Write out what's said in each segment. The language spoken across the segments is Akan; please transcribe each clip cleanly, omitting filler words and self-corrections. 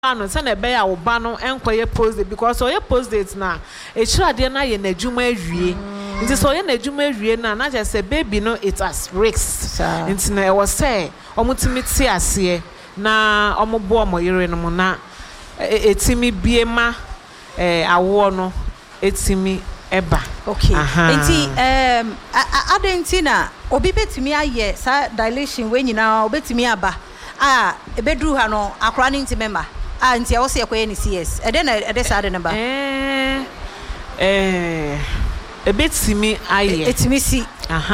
no say na be ya wo ba no enkoye post date because oye post date na e chira de na ye na adwuma awie nti so ye na adwuma awie na je say baby no it has risks nti na e was say omutimi ti ase na omobo omoyere no na etimi biema awo no etimi eba okay nti adenti na obi betimi aye sa dilation we nyina obetimi aba ebedru ha no akra ni nti member nti wo se ekoye ni CS ede na ede sa de na ba ebetimi aye etimi si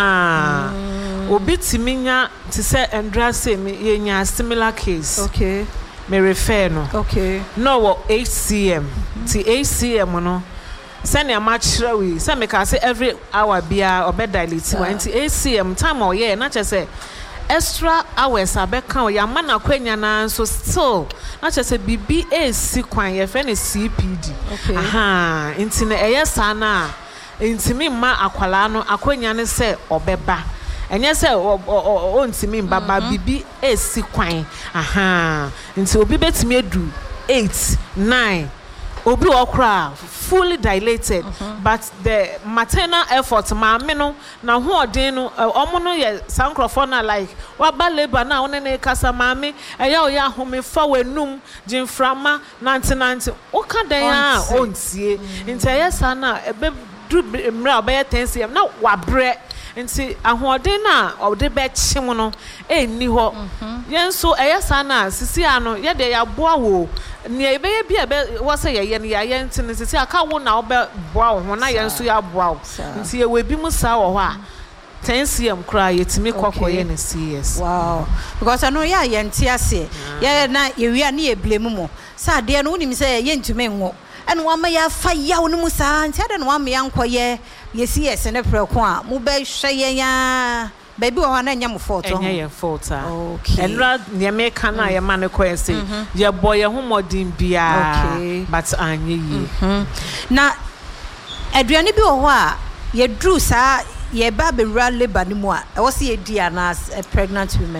obetimi nya ti se Andrea say me ye nya similar case okay me refer no okay no wo HCM ti HCM no send your match we say me can say every hour bia obedility nti HCM time o ye na che say extra hours abeka o ya mana kwanya na so still na che say bibi esi kwan ye fe ne CPD nti na eyesa na ntimi ma akwala no akwanya ne say obeba enye say o ntimi mbaba bibi esi kwan nti obi betimi edu 8 9 obi okra fully dilated but the maternal effort maame no na hoodin no omo no ye sankrofo na like wa ba labor na one na kasa maame eya o ya home fa wanum jinframa 99 o ka den a ontie nti eyesa na ebe du mra obe 10 cm na wabre nti ahoden na ode be chim no enni ho yenso eyesa na sisi ano ye de ya boa wo ne ebe bia be wo se ye ne ya ye nti ne sisi aka wo na obe boa wo na yenso ya boa wo nti ye we bi mu sa wo ho a 10 cm kra yetimi kokoye ne CS wow because I know ya ye nti ase ye na ye wi na ye blame mo sa de no unim se ye ntumi nwo ene wa ma ya fa ya wo mu sa nti ade no wa ma ya nkoye ye CS ne preko a mu be hwe ye ya baby wo na nya mo fault enye ye fault okay enra ne me kan na ye ma ne ko ese ye boy ye ho modin bia but anye yi na aduane bi wo ho a ye dru sa ye ba be ra labor ni mu a e wo se ye di ana pregnant women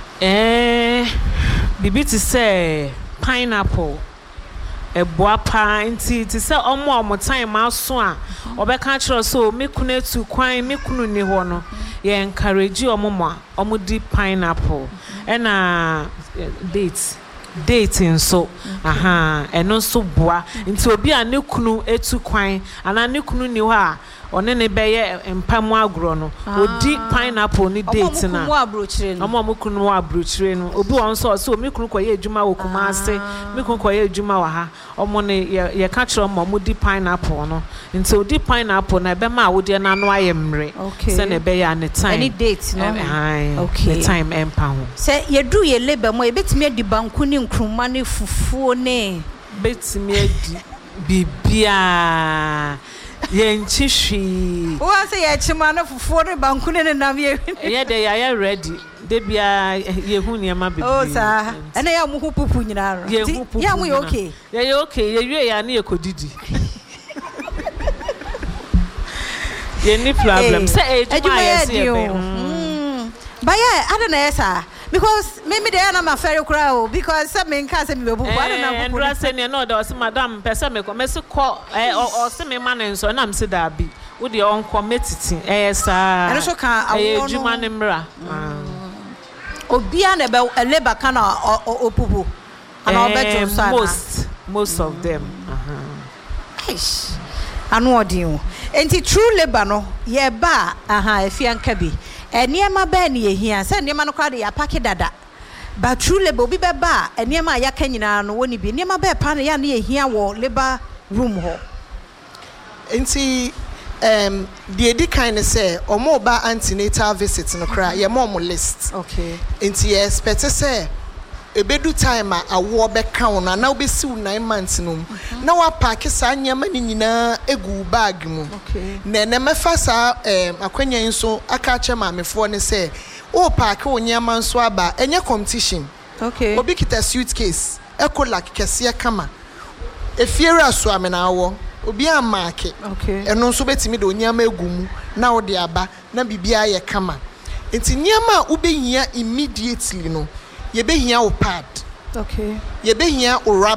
bibi ti say pineapple eboa pa nti ti se omo time aso a obeka kire so mekunu etu kwan mekunu ni ho no ye encourage omo di pineapple na date nso eno so boa nti obi a ne kunu etu kwan ana ne kunu ni ho a one ne beye empamu agro no odi pineapple ni date na omo kunu abrochire no obi won so me kunu koye adwuma wo kuma ase me kunu koye adwuma wa ha omo ne ye ka kire omo di pineapple no nti odi pineapple na be ma wo de na no ayemre se na be ya ne time any date no okay the time empa ho se ye dru ye labor mo ye betimi adi banku ni nkruma ne fufuo ne betimi adi bibia yenchi hwi wo say ye chima na fufuo ne banku ne nam ye ye de ya ready de bia ye hu ne ma bibi oh sa ene ya mu hu pupu nyina ro ya mu ye okay ye okay ye wie ya na ye kodidi ye ni problem say ejuma ye se be but yeah I don't know sir because maybe they are not my fair crowd because some men can't say me bubu I don't know Andrea say no there was madam person me come say call or say me man so na am say da bi wo de on committee sa and so can ejuma ne mra obia na be labor can opupu and obeto so most of them eish anu odin enti true labor no ye ba efianka bi eniema ba na ye hia se eniema no kwade ya pack dada but true labor bi be ba eniema ya ka nyina no woni bi eniema ba pa na ya na ye hia wo labor room ho enti the edi kind say omo ba antenatal visit no kra ye mo list okay enti ye expect say ebedu time a awo be ka na na obesi 9 months no na wa pack sa nyama ni nyina egu bag mu na na mefa sa akwanya nso aka che maamefo ne say o pack onyama nso aba enye competition okay obi kita suitcase ekola kekese kama efiere aso amena awo obi amake eno nso betimi de onyama egu mu na wo de aba na bibia ye kama enti nyama ubehia immediately no ye behia o pad okay ye behia o